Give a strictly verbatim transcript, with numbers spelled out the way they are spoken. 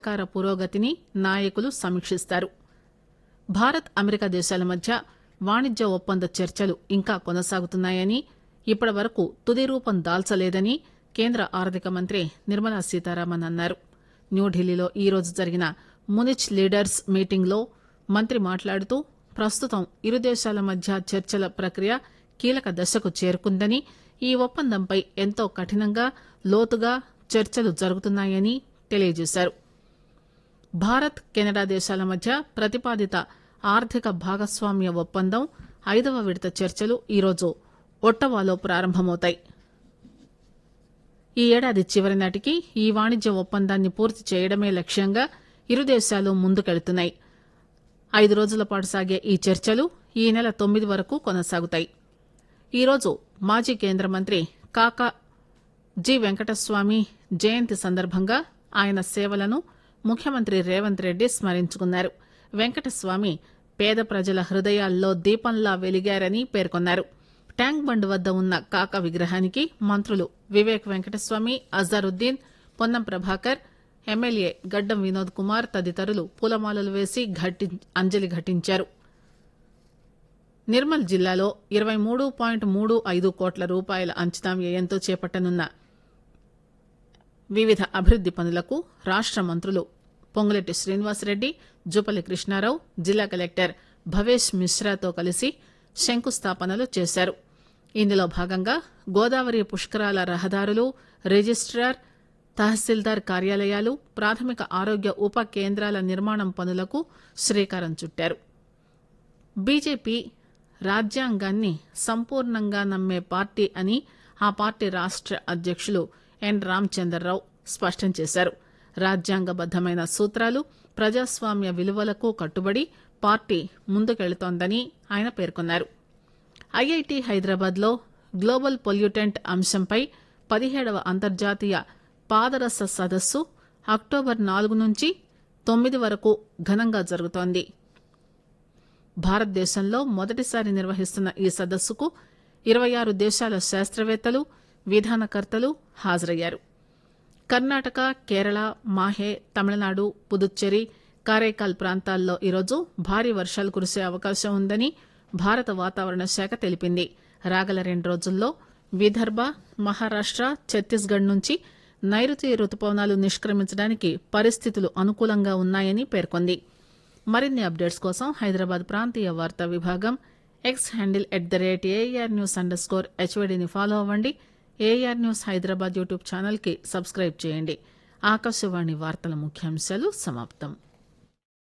సహకార పురోగతిని నాయకులు సమీక్షిస్తారు. భారత్ అమెరికా దేశాల మధ్య వాణిజ్య ఒప్పంద చర్చలు ఇంకా కొనసాగుతున్నాయని, ఇప్పటివరకు తుది రూపం దాల్చలేదని కేంద్ర ఆర్థిక మంత్రి నిర్మలా సీతారామన్ అన్నారు. న్యూఢిల్లీలో ఈరోజు జరిగిన మునిచ్ లీడర్స్ మీటింగ్ లో మంత్రి మాట్లాడుతూ ప్రస్తుతం ఇరు దేశాల మధ్య చర్చల ప్రక్రియ కీలక దశకు చేరుకుందని, ఈ ఒప్పందంపై ఎంతో కఠినంగా లోతుగా చర్చలు జరుగుతున్నాయని తెలియజేశారు. భారత్ కెనడా దేశాల మధ్య ప్రతిపాదిత ఆర్థిక భాగస్వామ్య ఒప్పందం ఐదవ విడత చర్చలు ఈరోజు ఒట్టవాలో ప్రారంభమవుతాయి. ఈ ఏడాది చివరి నాటికి ఈ వాణిజ్య ఒప్పందాన్ని పూర్తి చేయడమే లక్ష్యంగా ఇరు దేశాలు ముందుకెళ్తున్నాయి. ఐదు రోజుల పాటు సాగే ఈ చర్చలు ఈ నెల తొమ్మిది వరకు కొనసాగుతాయి. ఈరోజు మాజీ కేంద్ర మంత్రి కాకా జి వెంకటస్వామి జయంతి సందర్భంగా ఆయన సేవలను ముఖ్యమంత్రి రేవంత్ రెడ్డి స్మరించుకున్నారు. వెంకటస్వామి పేద ప్రజల హృదయాల్లో దీపంలా వెలిగారని పేర్కొన్నారు. ట్యాంక్ బండ్ వద్ద ఉన్న కాకా విగ్రహానికి మంత్రులు వివేక్ వెంకటస్వామి, అజారుద్దీన్, పొన్నం ప్రభాకర్, ఎమ్మెల్యే గడ్డం వినోద్ కుమార్ తదితరులు పూలమాలలు వేసి ఘటి అంజలి ఘటించారు. నిర్మల్ జిల్లాలో ఇరవై మూడు పాయింట్ మూడు ఐదు కోట్ల రూపాయల అంచనా వ్యయంతో చేపట్టనున్న వివిధ అభివృద్ది పనులకు రాష్ట మంత్రులు పొంగులేటి శ్రీనివాసరెడ్డి, జూపల్లి కృష్ణారావు, జిల్లా కలెక్టర్ భవేష్ మిశ్రాతో కలిసి శంకుస్థాపనలు చేశారు. ఇందులో భాగంగా గోదావరి పుష్కరాల రహదారులు, రిజిస్టార్, తహసీల్దార్ కార్యాలయాలు, ప్రాథమిక ఆరోగ్య ఉప కేంద్రాల నిర్మాణం పనులకు శ్రీకారం చుట్టారు. బీజేపీ రాజ్యాంగాన్ని సంపూర్ణంగా నమ్మే పార్టీ అని ఆ పార్టీ రాష్ట అధ్యకులు ఎన్ రామచంద్రరావు స్పష్టం చేశారు. రాజ్యాంగబద్దమైన సూత్రాలు, ప్రజాస్వామ్య విలువలకు కట్టుబడి పార్టీ ముందుకెళుతోందని ఆయన పేర్కొన్నారు. ఐఐటి హైదరాబాద్ లో గ్లోబల్ పొల్యూటెంట్ అంశంపై పదిహేడవ అంతర్జాతీయ పాదరస సదస్సు అక్టోబర్ నాలుగు నుంచి తొమ్మిది వరకు ఘనంగా జరుగుతోంది. భారతదేశంలో మొదటిసారి నిర్వహిస్తున్న ఈ సదస్సుకు ఇరవై ఆరు దేశాల శాస్త్రవేత్తలు, విధానకర్తలు హాజరయ్యారు. కర్ణాటక, కేరళ, మాహే, తమిళనాడు, పుదుచ్చేరి, కారైకాల్ ప్రాంతాల్లో ఈరోజు భారీ వర్షాలు కురిసే అవకాశం ఉందని భారత వాతావరణ శాఖ తెలిపింది. రాగల రెండు రోజుల్లో విదర్భ, మహారాష్ట, ఛత్తీస్గఢ్ నుంచి నైరుతి రుతుపవనాలు నిష్క్రమించడానికి పరిస్థితులు అనుకూలంగా ఉన్నాయని పేర్కొంది. మరిన్ని అప్డేట్స్ కోసం హైదరాబాద్ ప్రాంతీయ వార్తా విభాగం X handle at the rate AR news under score హెచ్వైడీని follow అవ్వండి. AR news Hyderabad YouTube channel కి సబ్స్క్రైబ్ చేయండి. ఆకాశవాణి వార్తల ముఖ్యాంశాలు సమాప్తం.